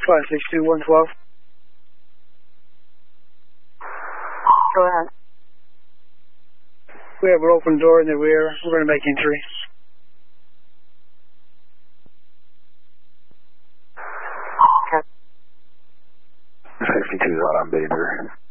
562-112. Go ahead. We have an open door in the rear. We're going to make entry. Okay. 62 is out on Bader.